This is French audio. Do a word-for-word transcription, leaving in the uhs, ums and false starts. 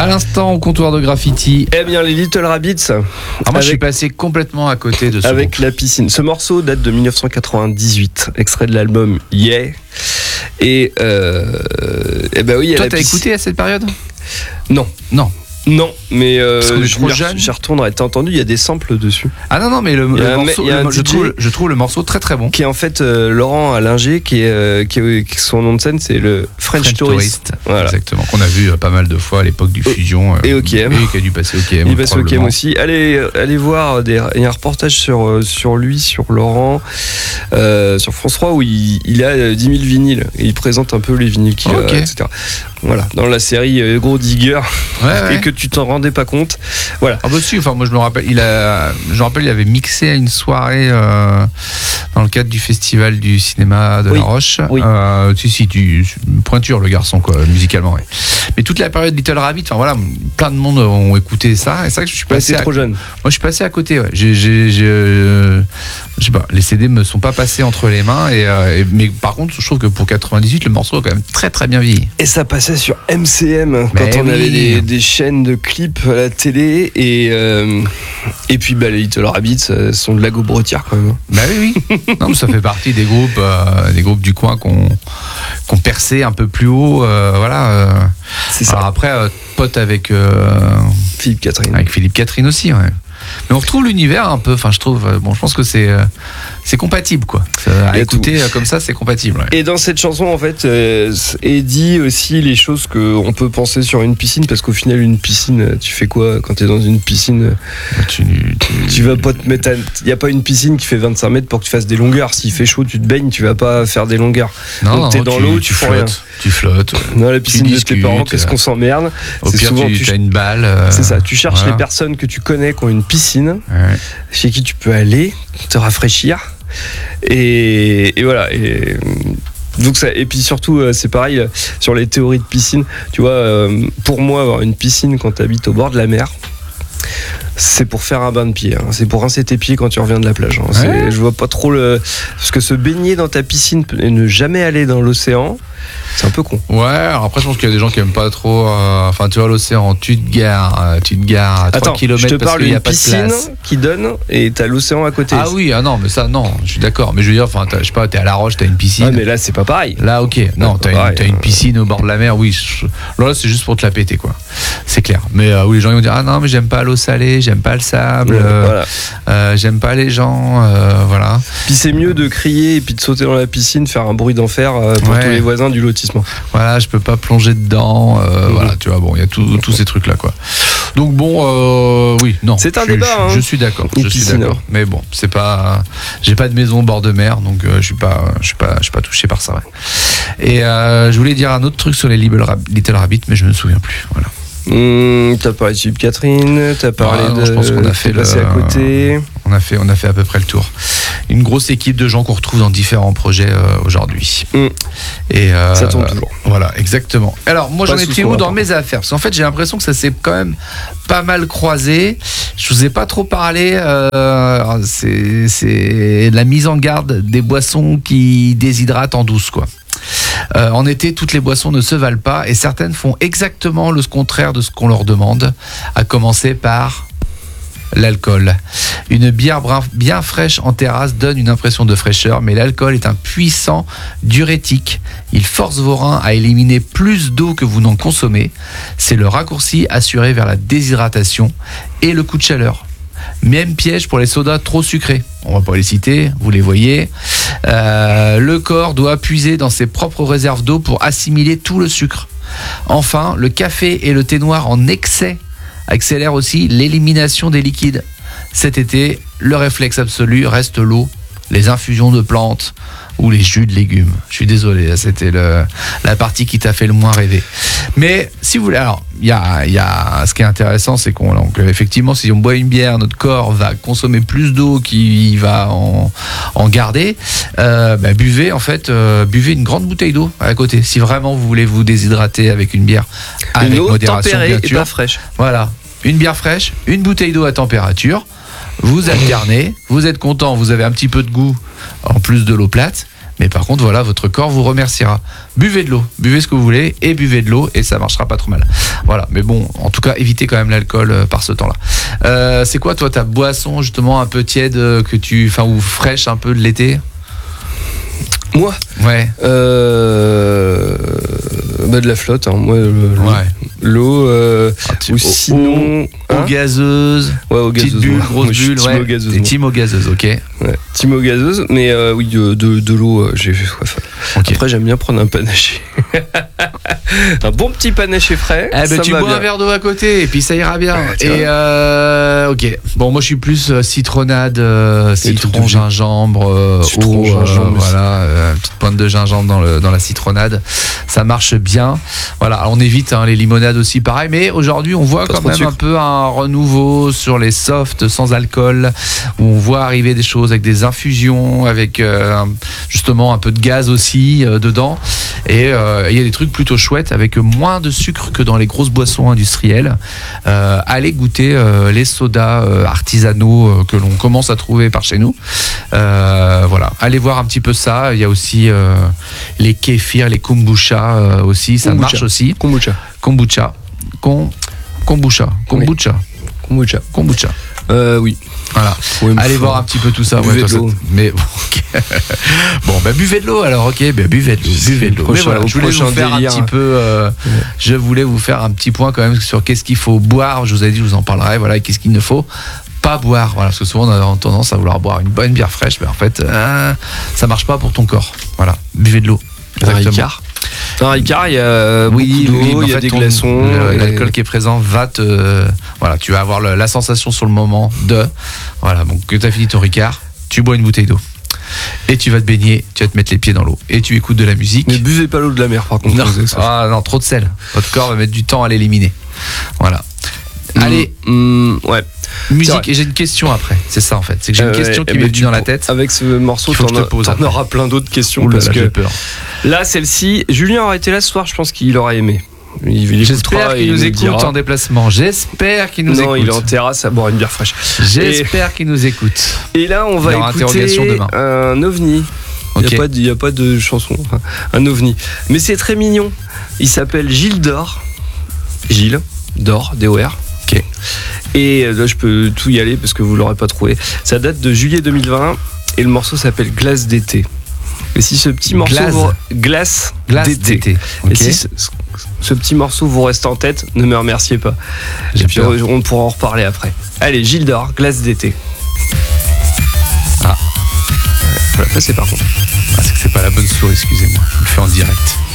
À l'instant, au comptoir de graffiti. Eh bien, les Little Rabbits. Alors moi, avec, je suis passé complètement à côté de ce Avec groupe. La piscine. Ce morceau date de dix-neuf cent quatre-vingt-dix-huit, extrait de l'album Yeah. Et, euh, eh ben oui, toi, t'as piscine. écouté à cette période ? Non. Non. Non, mais euh, Parce qu'on est je trop m'y jeune. J'y retournerai. T'as entendu, il y a des samples dessus. Ah non, non, mais le, le un, morceau, le, je, trouve, je trouve le morceau très très bon. Qui est en fait euh, Laurent Allinger, qui est, euh, qui est qui son nom de scène, c'est le French, French Tourist. Tourist. Voilà. Exactement, qu'on a vu euh, pas mal de fois à l'époque du Fusion. Euh, et O K M. Et qui a dû passer au K M. Il passe au K M aussi. Allez, allez voir, des, il y a un reportage sur, sur lui, sur Laurent, euh, sur France trois, où il, il a dix mille vinyles. Et il présente un peu les vinyles qu'il okay. a, et cetera. Voilà, dans la série euh, Gros Digger, ouais, et ouais. que tu t'en rendais pas compte. Voilà. Ah bah si, enfin moi je me rappelle, il a, je me rappelle, il avait mixé à une soirée euh, dans le cadre du festival du cinéma de oui. La Roche. Oui. Euh, si si, tu, pointure le garçon quoi, musicalement. Ouais. Mais toute la période Little Rabbit, enfin voilà, plein de monde ont écouté ça. Et c'est vrai que je suis passé. Ouais, c'est à, trop jeune. Moi je suis passé à côté. Ouais. J'ai, j'ai, j'ai, euh, je sais pas, les C D me sont pas passés entre les mains. Et, euh, et mais par contre, je trouve que pour quatre-vingt-dix-huit, le morceau a quand même très très bien vieilli. Et ça passait sur M C M quand mais on oui. avait des, des chaînes de clips à la télé et euh, et puis bah les Little Rabbits euh, sont de la gobrotière quand même. Bah oui oui. Non, mais ça fait partie des groupes euh, des groupes du coin qu'on qu'on perçait un peu plus haut. Euh, voilà. Euh. C'est ça. Alors après, euh, pote avec euh, Philippe Catherine. Avec Philippe Catherine aussi, ouais. Mais on retrouve l'univers un peu. Enfin, je trouve. Bon, je pense que c'est euh, c'est compatible, quoi. Ça, à écouter tout. Comme ça, c'est compatible. Ouais. Et dans cette chanson, en fait, euh, est dit aussi les choses qu'on peut penser sur une piscine, parce qu'au final, une piscine, tu fais quoi quand t'es dans une piscine ? Tu, tu, tu vas pas te mettre. Il y a pas une piscine qui fait vingt-cinq mètres pour que tu fasses des longueurs. S'il fait chaud, tu te baignes, tu vas pas faire des longueurs. Non, donc t'es non, dans tu, l'eau, tu, tu fais flottes. rien. Tu flottes. Dans la piscine de tes parents, qu'est-ce qu'on s'emmerde ? Au pire, souvent, tu, tu as une balle. Euh, c'est ça. Tu cherches voilà. les personnes que tu connais qui ont une piscine, ouais. chez qui tu peux aller te rafraîchir. Et, et voilà. Et, donc ça, et puis surtout, c'est pareil sur les théories de piscine. Tu vois, pour moi, avoir une piscine quand tu habites au bord de la mer, c'est pour faire un bain de pied, hein. C'est pour rincer tes pieds quand tu reviens de la plage, hein. Ouais. Je vois pas trop le. Parce que se baigner dans ta piscine et ne jamais aller dans l'océan, c'est un peu con. Ouais, alors après je pense qu'il y a des gens qui aiment pas trop. Euh, enfin, tu vois, l'océan, tu te gares, euh, tu te gares à trois kilomètres je te parce parle qu'il y a d'une pas de piscine place. qui donne et t'as l'océan à côté. Ah oui, ah non, mais ça, non, je suis d'accord. Mais je veux dire, enfin, je sais pas, t'es à La Roche, t'as une piscine. Ah, mais là, c'est pas pareil. Là, ok. Non, t'as, pareil, une, t'as une piscine au bord de la mer, oui. Je, là, c'est juste pour te la péter, quoi. C'est clair. Mais euh, oui, les gens ils vont dire, ah non, mais j'aime pas l'eau salée, j'aime pas le sable, ouais, euh, voilà. euh, j'aime pas les gens, euh, voilà. Puis c'est mieux de crier et puis de sauter dans la piscine, faire un bruit d'enfer euh, pour ouais. tous les voisins du lotissement. Voilà, je peux pas plonger dedans, euh, mmh. voilà, tu vois, bon, il y a tout, tous ces trucs-là, quoi. Donc bon, euh, oui, non. C'est un je, débat, je, hein. Je suis d'accord, Une je suis piscine, d'accord. hein. Mais bon, c'est pas, j'ai pas de maison au bord de mer, donc euh, je suis pas, je suis pas, je suis pas touché par ça. Ouais. Et euh, je voulais dire un autre truc sur les Little Rabbits, mais je me souviens plus. Voilà. Mmh, t'as parlé de Philippe Catherine, t'as parlé ah, non, de. Je pense qu'on a fait le, à côté. On a fait, on a fait à peu près le tour. Une grosse équipe de gens qu'on retrouve dans différents projets euh, aujourd'hui. Mmh. Et euh, ça tourne toujours. Voilà, exactement. Alors moi pas j'en étais où dans mes affaires ? Parce qu'en fait j'ai l'impression que ça s'est quand même pas mal croisé. Je vous ai pas trop parlé. Euh, c'est, c'est la mise en garde des boissons qui déshydratent en douce, quoi. Euh, en été, toutes les boissons ne se valent pas et certaines font exactement le contraire de ce qu'on leur demande, à commencer par l'alcool. Une bière bien fraîche en terrasse donne une impression de fraîcheur, mais l'alcool est un puissant diurétique. Il force vos reins à éliminer plus d'eau que vous n'en consommez. C'est le raccourci assuré vers la déshydratation et le coup de chaleur. Même piège pour les sodas trop sucrés. On va pas les citer, vous les voyez. Euh, le corps doit puiser dans ses propres réserves d'eau pour assimiler tout le sucre. Enfin, le café et le thé noir en excès accélèrent aussi l'élimination des liquides. Cet été, le réflexe absolu reste l'eau, les infusions de plantes ou les jus de légumes. Je suis désolé, c'était le, la partie qui t'a fait le moins rêver. Mais si vous voulez, alors, il y a, y a, ce qui est intéressant, c'est qu'on, donc, effectivement, si on boit une bière, notre corps va consommer plus d'eau qu'il va en, en garder. Euh, bah, buvez, en fait, euh, buvez une grande bouteille d'eau à côté. Si vraiment vous voulez vous déshydrater avec une bière, avec une eau modération, tempérée bien sûr. Et pas fraîche. Voilà, une bière fraîche, une bouteille d'eau à température. Vous alternez, vous êtes content, vous avez un petit peu de goût en plus de l'eau plate. Mais par contre, voilà, votre corps vous remerciera. Buvez de l'eau, buvez ce que vous voulez et buvez de l'eau et ça marchera pas trop mal. Voilà, mais bon, en tout cas, évitez quand même l'alcool euh, par ce temps-là. Euh, c'est quoi, toi, ta boisson justement un peu tiède euh, que tu, enfin, ou fraîche un peu de l'été? Moi Ouais. Euh... Bah de la flotte, hein. Moi, l'eau, Ouais. l'eau euh... Ah, tu- ou sinon... Eau hein gazeuse. Ouais, aux Petite gazeuses. bulle, moi. grosse Moi, je suis bulle, team ouais. aux gazeuses, T'es moi. team aux gazeuses, ok. Ouais, team aux gazeuses, mais euh, oui, de, de, de l'eau, euh, j'ai fait soif. Ok. Après, j'aime bien prendre un panaché. Un bon petit panaché frais. Eh ben, ça tu va bois bien. un verre d'eau à côté et puis ça ira bien. Ouais, tu et vois. euh, ok. Bon, moi je suis plus euh, citronnade, euh, trucs de citron, vieux. gingembre, euh, Citron, eau, euh, gingembre, voilà, euh, petite pointe de gingembre dans le dans la citronnade. Ça marche bien. Voilà, alors on évite hein, les limonades aussi, pareil. Mais aujourd'hui, on voit Pas quand trop de même un sucre. peu un renouveau sur les softs sans alcool, où on voit arriver des choses avec des infusions, avec euh, justement un peu de gaz aussi euh, dedans. Et euh, il y a des trucs plutôt chouettes avec moins de sucre que dans les grosses boissons industrielles. Euh, allez goûter euh, les sodas euh, artisanaux euh, que l'on commence à trouver par chez nous. Euh, voilà, allez voir un petit peu ça. Il y a aussi euh, les kéfirs, les kombucha euh, aussi, ça Kombucha. marche aussi. Kombucha. Kombucha, Kom- kombucha, kombucha, Kombucha. kombucha. Euh, oui. Voilà. Ouais, Allez faut- voir un petit peu tout ça. Buvez toi, de l'eau. ça- Mais bon, ok. Bon, bah buvez de l'eau alors, ok. Bah, buvez de l'eau, buvez de l'eau. Prochain- Mais voilà, au je voulais vous prochain faire délire. un petit peu. euh, Je voulais vous faire un petit point quand même sur qu'est-ce qu'il faut boire. Je vous ai dit, je vous en parlerai. Voilà, et qu'est-ce qu'il ne faut pas boire. Voilà, parce que souvent on a tendance à vouloir boire une bonne bière fraîche, mais en fait, euh, ça marche pas pour ton corps. Voilà, buvez de l'eau. Un Ricard. Un Ricard, il y a Oui, beaucoup oui, d'eau, mais en il y a fait, des ton- glaçons. le- et- L'alcool qui est présent va te. Voilà, tu vas avoir le- la sensation sur le moment de. Voilà, donc que tu as fini ton Ricard, tu bois une bouteille d'eau. Et tu vas te baigner, tu vas te mettre les pieds dans l'eau. Et tu écoutes de la musique. Mais buvez pas l'eau de la mer, par contre. Non, vous savez ça. ah, non, trop de sel. Votre corps va mettre du temps à l'éliminer. Voilà. Allez, Mm, mm, ouais. musique. vrai. Et j'ai une question après. C'est ça en fait. C'est que j'ai une Euh, question ouais, qui eh m'est ben, venue tu dans la pour- tête. Avec ce morceau, Qu'il faut que t'en je te as- pose t'en après. auras plein d'autres questions. Ouh là parce là, j'ai que peur. là, celle-ci, Julien aurait été là ce soir, je pense qu'il aurait aimé. Il, il J'espère écoutera et qu'il il nous écoute dira. en déplacement. J'espère qu'il nous Non, écoute. il est en terrasse à boire une bière fraîche. J'espère qu'il nous écoute. Et là, on va Il y aura écouter interrogation demain. un ovni. Il Ok. n'y a, pas de- il y a pas de chanson. Enfin, un ovni. Mais c'est très mignon. Il s'appelle Gilles Dor. Gilles Dor, D O R. Ok. Et là, je peux tout y aller parce que vous l'aurez pas trouvé. Ça date de juillet deux mille vingt et le morceau s'appelle Glace d'été. Et si ce petit morceau Glace. vous... Glace, Glace d'été. d'été. Et Ok. si ce, ce petit morceau vous reste en tête, ne me remerciez pas. J'ai Et puis peur. on pourra en reparler après. Allez, Gilles Dor, Glace d'été. Ah. Voilà, passez par contre. Ah, c'est que c'est pas la bonne souris, excusez-moi. Je le fais en direct.